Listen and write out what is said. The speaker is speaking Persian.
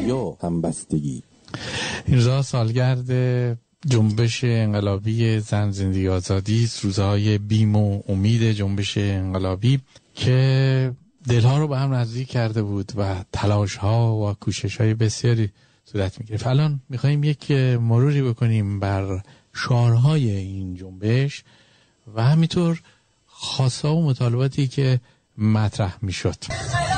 یا همبستگی. این روزها سالگرد جنبش انقلابی زن زندگی آزادی است، روزهای بیم و امید جنبش انقلابی که دلها رو به هم نزدیک کرده بود و تلاش‌ها و کوشش‌های بسیاری صورت می‌گرفت. الان می‌خوایم یک مروری بکنیم بر شعارهای این جنبش و همینطور خواست‌ها و مطالباتی که مطرح می‌شد.